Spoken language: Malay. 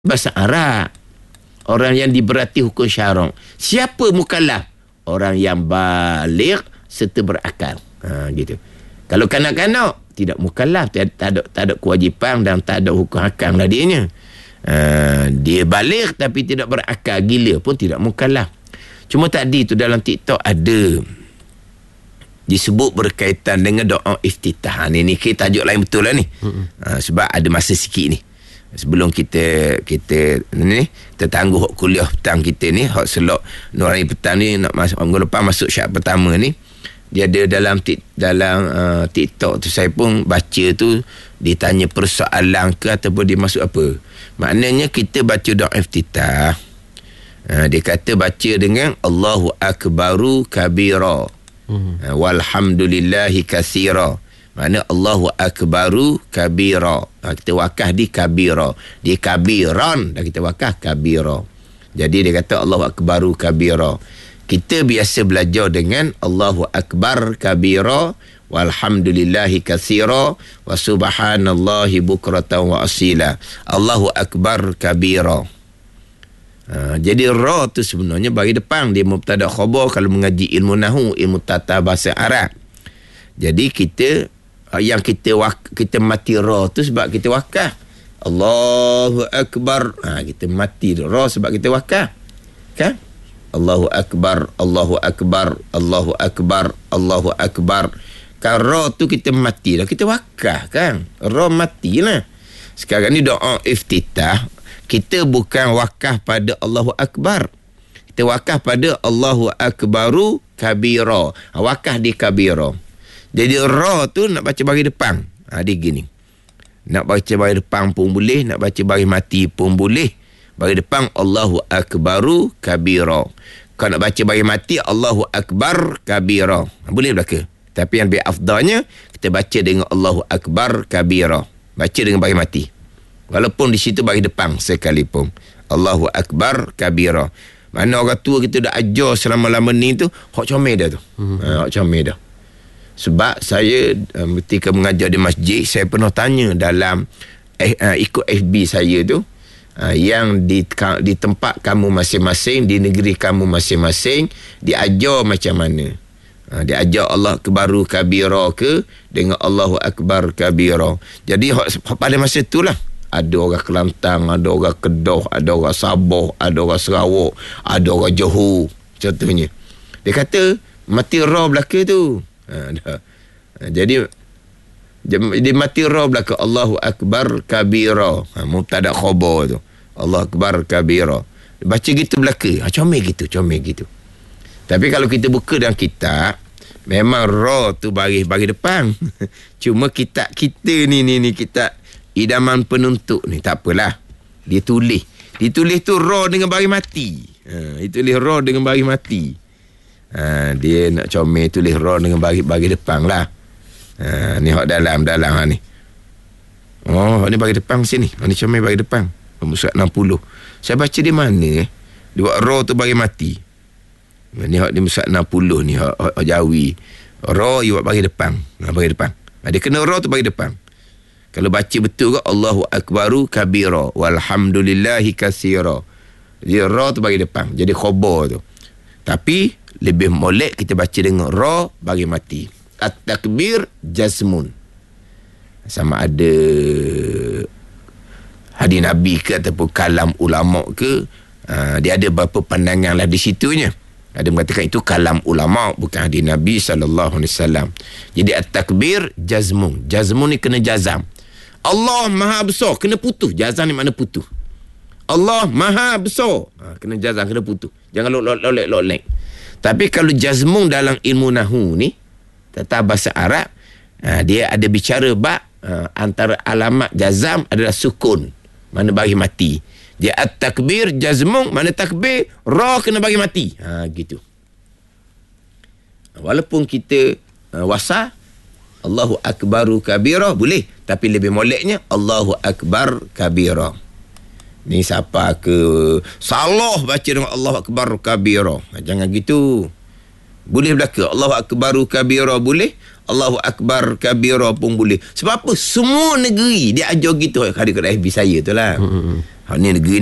bahasa Arab. Orang yang diberati hukum syarak. Siapa mukallaf? Orang yang baligh serta berakal. Gitu. Kalau kanak-kanak, tidak mukallaf, tak ada kewajipan dan tak ada hukum hakam lah dianya. Dia baligh tapi tidak berakal, gila pun tidak mukallaf. Cuma tadi tu dalam TikTok ada disebut berkaitan dengan doa iftitah. Ni kita tajuk lain betul lah ni. Sebab ada masa sikit ni. Sebelum kita tangguh kuliah petang kita ni, hak selok Nurani petang ni nak minggu lepas masuk syarat pertama ni, dia ada dalam TikTok tu, saya pun baca tu, ditanya persoalan ke ataupun dia masuk apa. Maknanya kita baca doa iftitah, dia kata baca dengan Allahu Akbaru kabira, walhamdulillahi katsira. Makna Allahu Akbaru kabira. Kita wakaf di kabira. Di kabiran dah kita wakaf kabira. Jadi dia kata Allahu Akbaru kabira. Kita biasa belajar dengan Allahu Akbar kabira, walhamdulillahi katsira, wa subhanallahi bukratan wa asila. Allahu Akbar kabira. Jadi ra tu sebenarnya bagi depan, dia mubtada khabar kalau mengaji ilmu nahwu, ilmu tata bahasa Arab. Jadi kita mati ra tu sebab kita wakaf. Allahu Akbar. Kita mati ra sebab kita wakaf. Kan? Allahu Akbar, Allahu Akbar, Allahu Akbar, Allahu Akbar. Kan ra tu kita mati dah, kita wakaf kan. Ra mati lah. Sekarang ni doa iftitah, kita bukan wakaf pada Allahu Akbar. Kita wakaf pada Allahu Akbaru kabira. Wakaf di kabira. Jadi ra tu nak baca bagi depan. Dia gini. Nak baca bagi depan pun boleh, nak baca bagi mati pun boleh. Bagi depan Allahu Akbaru kabira. Kalau nak baca bagi mati Allahu Akbar kabira. Boleh belaka. Tapi yang lebih afdalnya kita baca dengan Allahu Akbar kabira. Baca dengan bagi mati. Walaupun di situ bagi depan sekalipun. Allahu Akbar kabira. Mana orang tua kita dah ajar selama-lama ni tu, hak comel dah tu. Hak comel dah. Sebab saya ketika mengajar di masjid, saya pernah tanya dalam ikut FB saya tu, yang di tempat kamu masing-masing, di negeri kamu masing-masing, diajar macam mana. Diajar Allah Akbaru kabira ke dengan Allahu Akbar kabira. Jadi pada masa itulah ada orang Kelantan, ada orang Kedah, ada orang Sabah, ada orang Sarawak, ada orang Johor contohnya. Dia kata mati ra belaka tu. Jadi dia mati ra belaka Allahu Akbar kabira. Mubtada khabar tu. Allahu Akbar kabira. Baca gitu belaka. Comel gitu. Tapi kalau kita buka dalam kitab, memang ra tu bagi depan. Cuma kita ni kitab idaman penuntut ni tak apalah. Dia tulis tu ra dengan bagi mati. Ditulis ra dengan bagi mati. Dia nak comel tulis ra dengan bagi depan lah. Ni hak dalam ni. Oh, ni bagi depan sini. Ni comel bagi depan. Surat 60. Saya baca di mana dia buat ra tu bagi mati. Ni hak di surat 60 ni hak Jawi. Ra you buat bagi depan. Bagi depan. Dia kena ra tu bagi depan. Kalau baca betul ke Allahu Akbaru kabira walhamdulillahi katsira. Dia ra tu bagi depan. Jadi khabar tu. Tapi lebih molek kita baca dengan ra bagi mati. At-takbir jazmun. Sama ada hadis Nabi ke ataupun kalam ulama ke, dia ada beberapa pandangan lah di situnya. Ada mengatakan itu kalam ulama, bukan hadis Nabi SAW. Jadi at-takbir jazmun. Jazmun ni kena jazam. Allah Maha Besar, kena putus. Jazam ni makna putus. Allah Maha Besar, kena jazam, kena putus. Jangan lolek. Tapi kalau jazmun dalam ilmu nahwu ni, tata bahasa Arab, dia ada bicara antara alamat jazam adalah sukun, mana bagi mati. Dia at-takbir jazmun, mana takbir ra kena bagi mati. Gitu. Walaupun kita wasa Allahu Akbaru kabira boleh, tapi lebih moleknya Allahu Akbar kabira. Ni siapa ke salah baca dengan Allahu Akbar kabira. Jangan gitu. Boleh belaka Allahu Akbaru kabira boleh, Allahu Akbar kabira pun boleh. Sebab apa? Semua negeri dia ajar gitu. Hari kat FB saya tu lah. Hak ni negeri